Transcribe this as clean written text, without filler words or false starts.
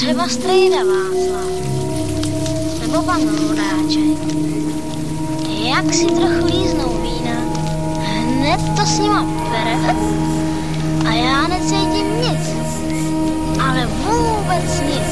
Třeba strejda Václav, nebo pan Ludáček. Jak si trochu líznou vína, hned to s nima pere a já necítím nic, ale vůbec nic.